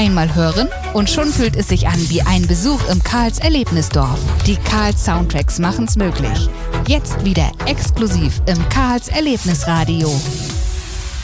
Einmal hören und schon fühlt es sich an wie ein Besuch im Karls Erlebnisdorf. Die Karls Soundtracks machen's möglich. Jetzt wieder exklusiv im Karls Erlebnisradio.